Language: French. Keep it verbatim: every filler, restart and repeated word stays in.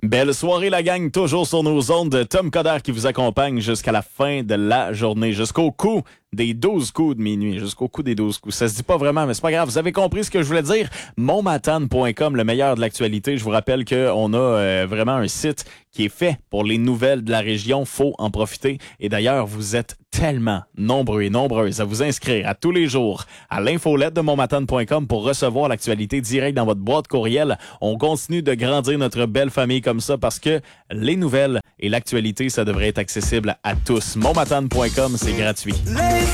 Belle soirée la gang, toujours sur nos ondes de Tom Coder qui vous accompagne jusqu'à la fin de la journée, jusqu'au coup des douze coups de minuit, jusqu'au coup des douze coups. Ça se dit pas vraiment, mais c'est pas grave, vous avez compris ce que je voulais dire. mon matane point com, le meilleur de l'actualité. Je vous rappelle qu'on a euh, vraiment un site qui est fait pour les nouvelles de la région, faut en profiter. Et d'ailleurs, vous êtes tellement nombreux et nombreuses à vous inscrire à tous les jours à l'infolette de mon matane point com pour recevoir l'actualité directe dans votre boîte courriel. On continue de grandir notre belle famille comme ça parce que les nouvelles et l'actualité, ça devrait être accessible à tous. mon matane point com, c'est gratuit.